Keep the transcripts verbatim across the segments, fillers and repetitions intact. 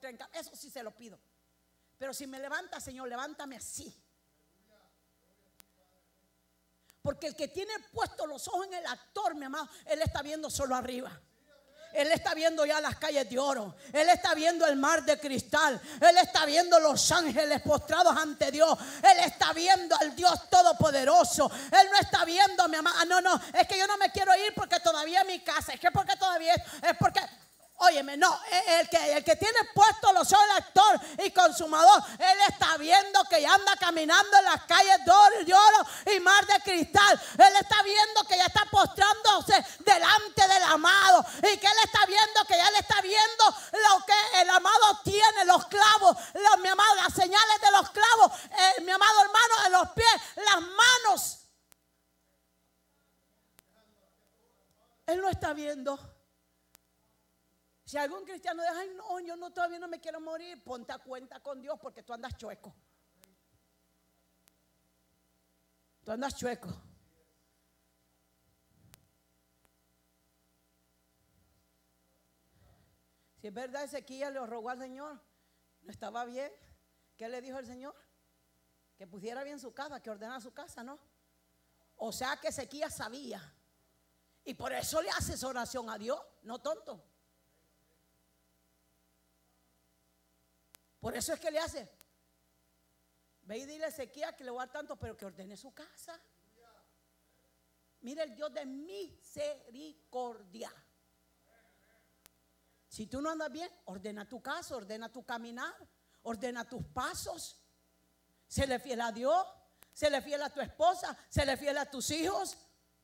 potranca. Eso sí se lo pido. Pero si me levanta, Señor, levántame así. Porque el que tiene puestos los ojos en el actor, mi amado, él está viendo solo arriba. Él está viendo ya las calles de oro. Él está viendo el mar de cristal. Él está viendo los ángeles postrados ante Dios. Él está viendo al Dios todopoderoso. Él no está viendo, mi amada. No, no, es que yo no me quiero ir porque todavía es mi casa. Es que porque todavía es, es porque... Óyeme, no, el que, el que tiene puesto los ojos del actor y consumador, él está viendo que ya anda caminando en las calles de oro, de oro y mar de cristal. Él está viendo que ya está postrándose delante del amado y que él está viendo que ya le está viendo lo que el amado tiene, los clavos, los, mi amado, las señales de los clavos, eh, mi amado hermano, en los pies, las manos. Él no está viendo. Si algún cristiano dice, ay no, yo no, todavía no me quiero morir, ponte a cuenta con Dios porque tú andas chueco. Tú andas chueco. Si es verdad, Ezequiel le rogó al Señor, no estaba bien. ¿Qué le dijo el Señor? Que pusiera bien su casa, que ordenara su casa, ¿no? O sea que Ezequiel sabía. Y por eso le hace esa oración a Dios, no tonto. Por eso es que le hace. Ve y dile a Ezequiel que le voy a dar tanto, pero que ordene su casa. Mira el Dios de misericordia. Si tú no andas bien, ordena tu casa, ordena tu caminar, ordena tus pasos. Séle fiel a Dios, séle fiel a tu esposa, séle fiel a tus hijos.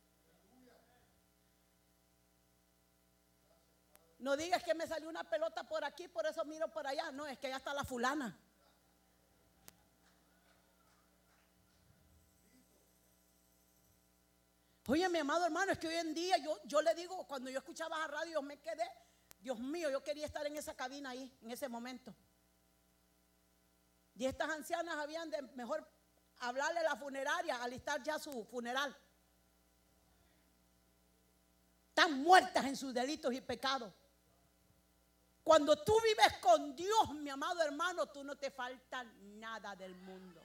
No digas que me salió una pelota por aquí, por eso miro por allá. No, es que allá está la fulana. Oye, mi amado hermano, es que hoy en día yo, yo le digo, cuando yo escuchaba la radio, me quedé, Dios mío, yo quería estar en esa cabina ahí, en ese momento. Y estas ancianas habían de mejor hablarle a la funeraria, alistar ya su funeral. Están muertas en sus delitos y pecados. Cuando tú vives con Dios, mi amado hermano, tú no te falta nada del mundo.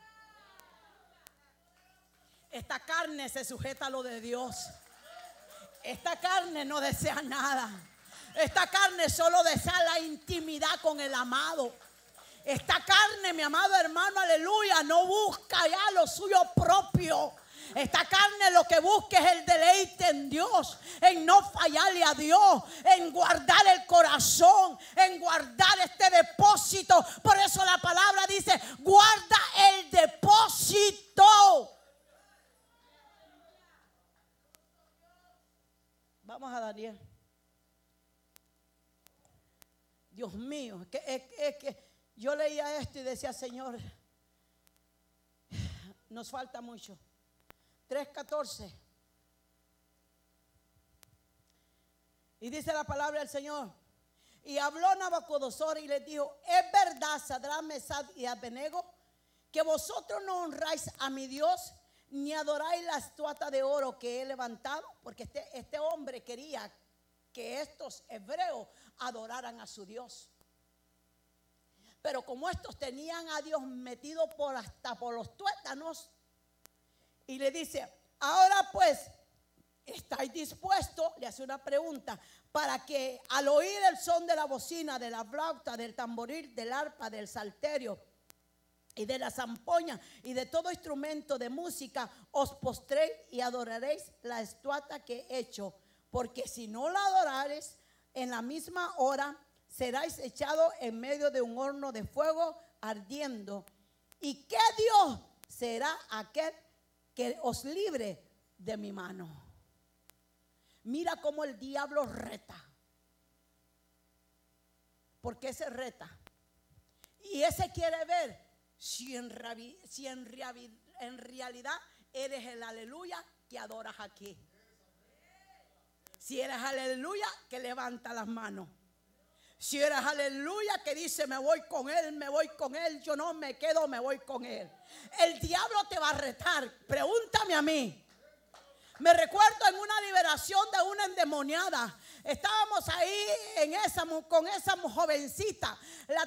Esta carne se sujeta a lo de Dios. Esta carne no desea nada. Esta carne solo desea la intimidad con el amado. Esta carne, mi amado hermano, aleluya, no busca ya lo suyo propio. Esta carne lo que busca es el deleite en Dios, en no fallarle a Dios, en guardar el corazón, en guardar este depósito. Por eso la palabra dice, guarda el depósito. Vamos a Daniel. Dios mío, es que, es, es que yo leía esto y decía, Señor, nos falta mucho. tres catorce. Y dice la palabra del Señor. Y habló Nabucodonosor y le dijo, es verdad, Sadrach, Mesach y Abednego, que vosotros no honráis a mi Dios, ni adoráis la estatua de oro que he levantado. Porque este, este hombre quería que estos hebreos adoraran a su Dios. Pero como estos tenían a Dios metido por hasta por los tuétanos, y le dice, ahora pues, ¿estáis dispuestos? Le hace una pregunta, para que al oír el son de la bocina, de la flauta, del tamboril, del arpa, del salterio y de la zampoña y de todo instrumento de música, os postréis y adoraréis la estatua que he hecho. Porque si no la adoraréis, en la misma hora seráis echados en medio de un horno de fuego ardiendo. ¿Y qué Dios será aquel que os libre de mi mano? Mira cómo el diablo reta. Porque ese reta. Y ese quiere ver si en, si en, en realidad eres el aleluya que adoras aquí. Si eres aleluya que levanta las manos. Si eres aleluya que dice me voy con él, me voy con él, yo no me quedo, me voy con él. El diablo te va a retar. Pregúntame a mí. Me recuerdo en una liberación de una endemoniada. Estábamos ahí en esa, con esa jovencita. La